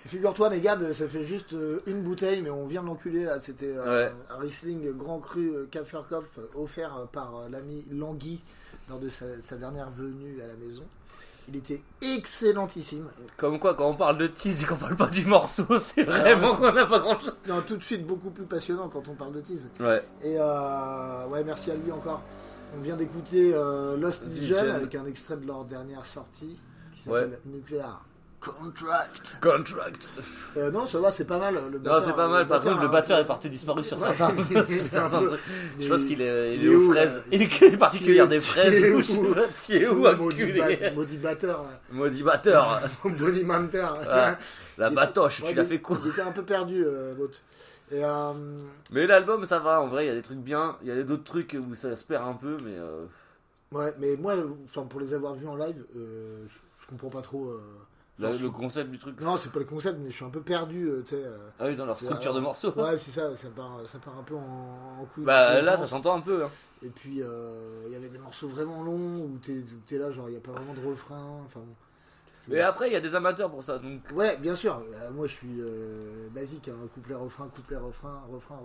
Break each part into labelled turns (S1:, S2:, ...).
S1: Figure-toi, Negad, ça fait juste une bouteille, mais on vient de l'enculer là. C'était un Riesling Grand Cru Kapferkopf offert par l'ami Langui lors de sa dernière venue à la maison. Il était excellentissime.
S2: Comme quoi, quand on parle de tease et qu'on parle pas du morceau, c'est vraiment qu'on n'a pas grand chose.
S1: Non, tout de suite beaucoup plus passionnant quand on parle de tease.
S2: Ouais.
S1: Et merci à lui encore. On vient d'écouter Lost Legion avec un extrait de leur dernière sortie qui s'appelle Nuclear Contract. Non, ça va, c'est pas mal.
S2: Non, c'est pas mal. Par contre, le batteur est parti disparu sur certains. Je pense qu'il est aux fraises. Il est parti cueillir des fraises. Tu es où, enculé?
S1: Maudit batteur.
S2: Bonnie menteur. La batoche, tu l'as fait quoi?
S1: Il était un peu perdu, l'autre.
S2: Mais l'album, ça va. En vrai, il y a des trucs bien. Il y a d'autres trucs où ça se perd un peu, mais.
S1: Ouais, mais moi, pour les avoir vus en live, je comprends pas trop.
S2: Le concept du truc.
S1: Non, c'est pas le concept, mais je suis un peu perdu, tu sais.
S2: Ah oui, dans leur structure de morceaux.
S1: Ouais, c'est ça part un peu en couille.
S2: Bah là, ça s'entend un peu. Hein.
S1: Et puis, il y avait des morceaux vraiment longs où t'es là, genre, il n'y a pas vraiment de refrain. Enfin,
S2: mais après, il y a des amateurs pour ça, donc.
S1: Ouais, bien sûr. Moi, je suis basique, hein, couplet, refrain, refrain.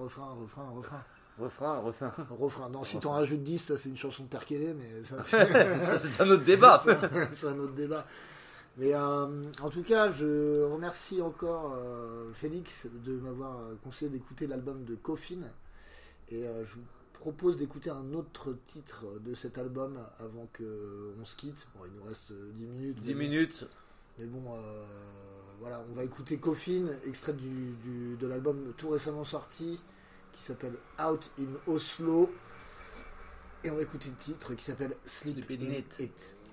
S1: Refrain. Non, si t'en rajoutes 10, ça c'est une chanson de Perkele, mais ça
S2: c'est un autre débat.
S1: C'est un autre débat. Mais en tout cas, je remercie encore Félix de m'avoir conseillé d'écouter l'album de Coffin. Et je vous propose d'écouter un autre titre de cet album avant qu'on se quitte. Bon, il nous reste 10 minutes.
S2: 10 minutes.
S1: Mais bon, voilà, on va écouter Coffin, extrait de l'album tout récemment sorti qui s'appelle Out in Oslo. Et on va écouter le titre qui s'appelle Sleep in It.